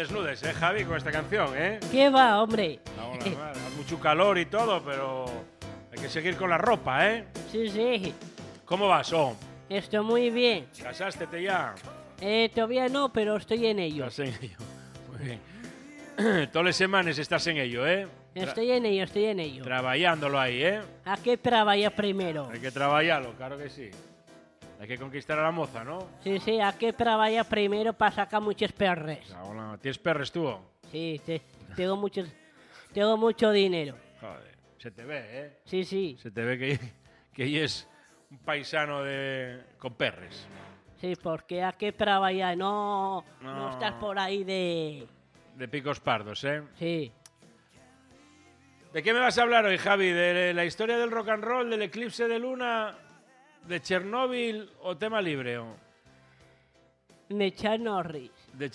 desnudes, Javi, con esta canción, ¿Qué va, hombre? Hace mucho calor y todo, pero hay que seguir con la ropa, Sí, sí. ¿Cómo vas, Estoy muy bien. ¿Casástete ya? Todavía no, pero estoy en ello. Estás en ello. Muy bien. Todas las semanas estás en ello, Estoy en ello. Trabajándolo ahí, ¿A qué trabaja primero? Hay que trabajarlo, claro que sí. Hay que conquistar a la moza, ¿no? Sí, sí, ¿a qué trabaja primero para sacar muchos perres? ¿Tienes perres tú? Sí, tengo mucho dinero. Joder, se te ve, Sí, sí. Se te ve que es un paisano con perres. Sí, porque ¿a qué trabaja? No estás por ahí de picos pardos, Sí. ¿De qué me vas a hablar hoy, Javi? ¿De la historia del rock and roll, del eclipse de luna, de Chernóbil o tema libre? De Chuck Norris. ¿De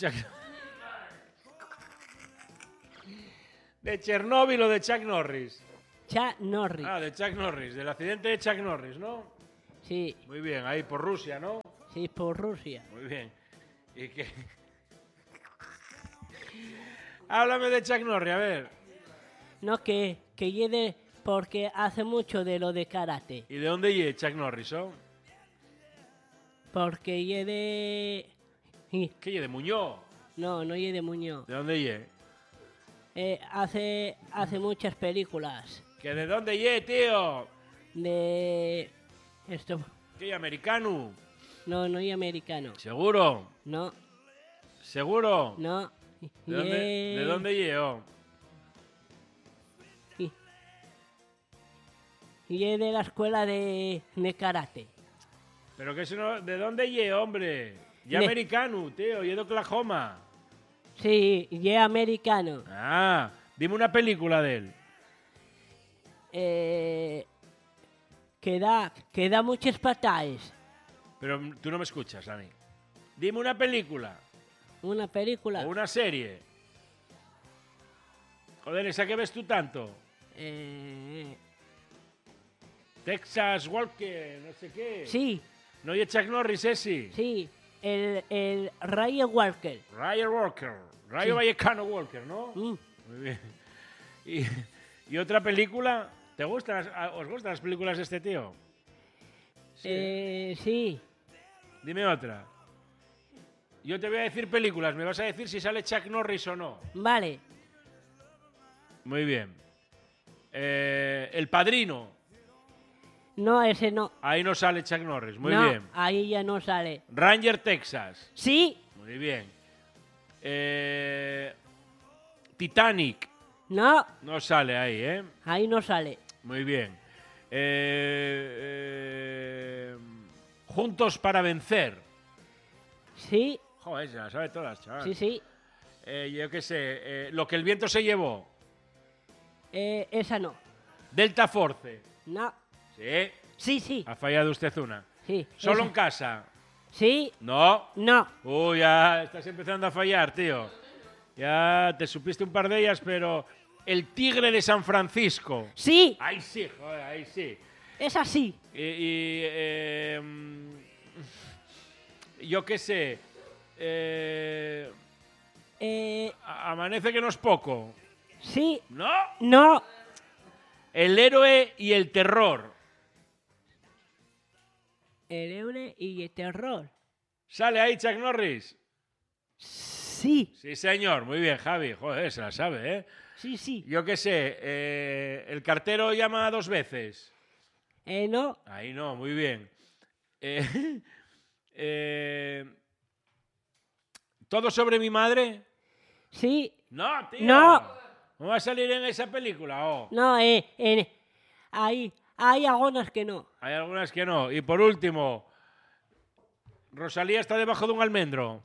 Chernóbil o de Chuck Norris? Chuck Norris. De Chuck Norris, del accidente de Chuck Norris, ¿no? Sí. Muy bien, ahí por Rusia, ¿no? Sí, por Rusia. Muy bien. ¿Y qué? Háblame de Chuck Norris, a ver. No, que llegue porque hace mucho de lo de karate. ¿Y de dónde llegue Chuck Norris, Porque llegue... ¿Qué llegue de Muñoz? No llegue de Muñoz. ¿De dónde llegue? Hace muchas películas. ¿Que de dónde llegue, tío? De... Esto... ¿Qué americano? No hay americano. ¿Seguro? No. ¿Seguro? No. ¿De dónde llegue? Y es de la escuela de karate. Pero que eso no... ¿De dónde llegue, hombre? Ya americano, tío, y de Oklahoma. Sí, y es americano. Dime una película de él. Que da muchas patadas. Pero tú no me escuchas a mí. Dime una película. ¿Una película? O una serie. Joder, ¿esa que ves tú tanto? Texas Walker, no sé qué. Sí. ¿No hay Chuck Norris ese? Sí, el Ryan Walker. Ryan Walker. Rayo Vallecano Walker, ¿no? Muy bien. ¿Y otra película? ¿Os gustan las películas de este tío? Sí. Dime otra. Yo te voy a decir películas, me vas a decir si sale Chuck Norris o no. Vale. Muy bien. El Padrino. No, ese no. Ahí no sale Chuck Norris, muy bien. Ahí ya no sale. Ranger, Texas. Sí. Muy bien. Titanic. No. No sale ahí, Ahí no sale. Muy bien. Juntos para vencer. Sí. Joder, se las sabe todas, chaval. Sí, sí. Yo qué sé. Lo que el viento se llevó. Esa no. Delta Force. No. Sí. Sí. Ha fallado usted una. Sí. Solo en casa. Sí. No. No. Ya estás empezando a fallar, tío. Ya te supiste un par de ellas, pero... El Tigre de San Francisco. Sí. Ahí sí, joder, ahí sí. Es así. Yo qué sé. Amanece que no es poco. Sí. No. El héroe y el terror. El héroe y el terror. ¿Sale ahí Chuck Norris? Sí. Sí, señor. Muy bien, Javi. Joder, se la sabe, Sí. Yo qué sé. El cartero llama 2 veces. No. Ahí no, muy bien. ¿Todo sobre mi madre? Sí. No, tío. No. ¿No va a salir en esa película? No, hay algunas que no. Hay algunas que no. Y por último, Rosalía está debajo de un almendro.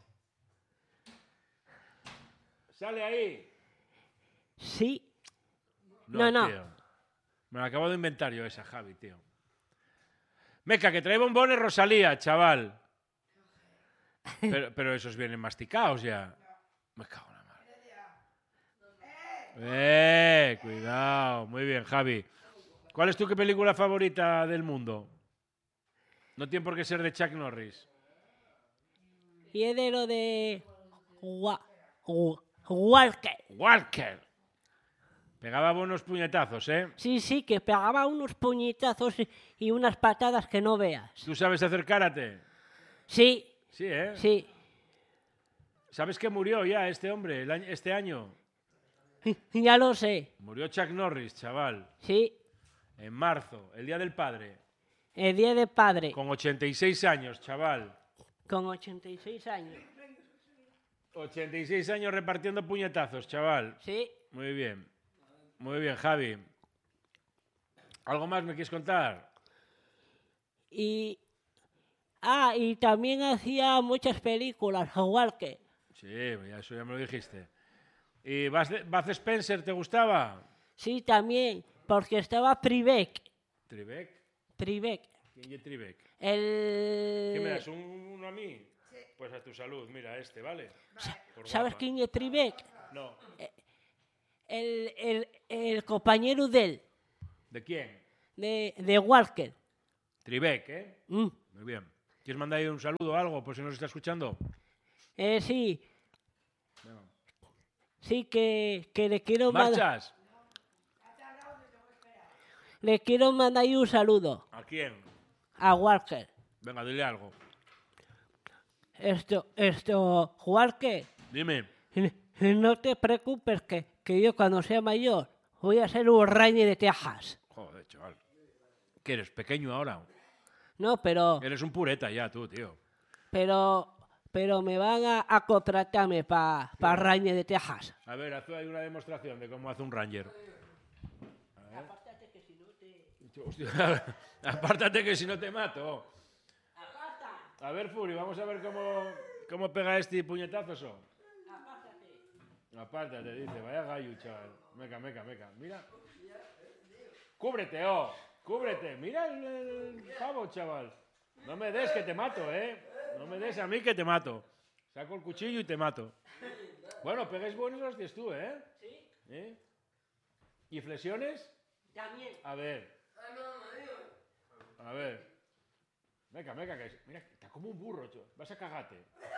¿Sale ahí? Sí. No. No. Tío. Me la acabo de inventar yo esa, Javi, tío. Meca, que trae bombones Rosalía, chaval. Pero esos vienen masticados ya. Me cago en la madre. Cuidado. Muy bien, Javi. ¿Cuál es tu película favorita del mundo? No tiene por qué ser de Chuck Norris. Y es de lo de... Walker. Walker. Pegaba buenos puñetazos, ¿eh? Sí, sí, que pegaba unos puñetazos y unas patadas que no veas. ¿Tú sabes hacer karate? Sí, Sí, ¿eh? sí. ¿Sabes que murió ya este hombre este año? Ya lo sé. Murió Chuck Norris, chaval. Sí, En marzo, el Día del Padre. el Día de Padre. Con 86 años, chaval. Con 86 años. 86 años repartiendo puñetazos, chaval. Sí. Muy bien. Muy bien, Javi. ¿Algo más me quieres contar? Y también hacía muchas películas, Walker. Sí, eso ya me lo dijiste. ¿Y Bud Spencer te gustaba? Sí, también, porque estaba Privek. ¿Tribeck? Privek. ¿Quién es Tribeck? El... ¿Qué me das? ¿Uno a mí? Sí. Pues a tu salud, mira, ¿vale? Por ¿Sabes guapa. quién es Privek? No. El compañero de él, ¿De quién? de Walker. Tribeck, ¿eh? Mm. Muy bien. ¿Quieres mandar ahí un saludo o algo por si nos está escuchando? Sí, Venga. sí, que le quiero mandar... ¿Marchas? Le quiero mandar ahí un saludo ¿A quién? a Walker. Venga, dile algo. Walker, Dime. no te preocupes que yo cuando sea mayor voy a ser un Ranger de Texas. Joder, chaval. ¿Qué eres? ¿Pequeño ahora? No, pero Eres un pureta ya, tú, tío. me van a contratarme para Ranger de Texas. A ver, haz ahí una demostración de cómo hace un ranger. Apártate que si no te... Hostia, apártate que si no te mato. A ver, Furi, vamos a ver cómo pega este puñetazo eso. Apártate, dice. Vaya gallo, chaval. Meca. Mira. Cúbrete, cúbrete. Mira el pavo, chaval. No me des que te mato, No me des a mí que te mato. Saco el cuchillo y te mato. Bueno, pegáis buenos hostias tú, ¿Sí? ¿Y flexiones? También. A ver. Meca, que mira, está como un burro, tío. Vas a cagarte.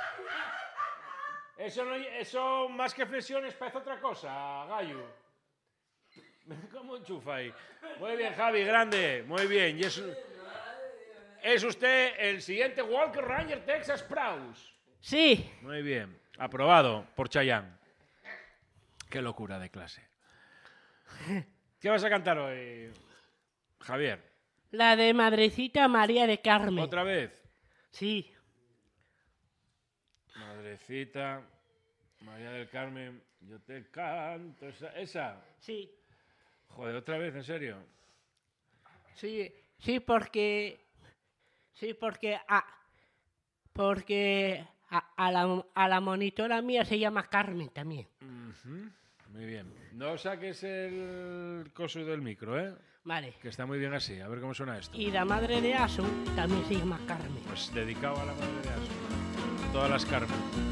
Eso más que flexiones parece otra cosa, gallo. ¿Cómo enchufa ahí? Muy bien, Javi, grande. Muy bien. Y es usted el siguiente Walker Ranger Texas Praus. Sí. Muy bien. Aprobado por Chayanne. Qué locura de clase. ¿Qué vas a cantar hoy, Javier? La de Madrecita María de Carmen. ¿Otra vez? Sí. Madrecita María del Carmen, yo te canto. ¿Esa? Sí. Joder, ¿otra vez? ¿En serio? Sí, porque a la monitora mía se llama Carmen también. Uh-huh. Muy bien. No saques el coso del micro, ¿eh? Vale. Que está muy bien así. A ver cómo suena esto. Y la madre de Asun también se llama Carmen. Pues dedicado a la madre de Asun. Todas las Carmen.